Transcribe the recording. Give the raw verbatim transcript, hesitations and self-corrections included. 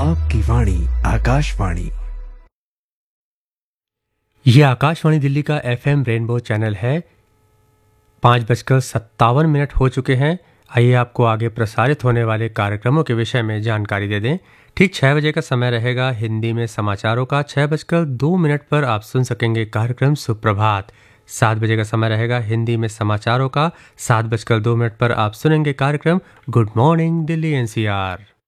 आपकी वाणी आकाशवाणी। ये आकाशवाणी दिल्ली का एफएम रेनबो चैनल है। पाँच बजकर सत्तावन मिनट हो चुके हैं। आइए आपको आगे प्रसारित होने वाले कार्यक्रमों के विषय में जानकारी दे दें। ठीक छः बजे का समय रहेगा हिंदी में समाचारों का। छः बजकर दो मिनट पर आप सुन सकेंगे कार्यक्रम सुप्रभात। सात बजे का समय रहेगा हिंदी में समाचारों का। सात बजकर दो मिनट पर आप सुनेंगे कार्यक्रम गुड मॉर्निंग दिल्ली एनसीआर।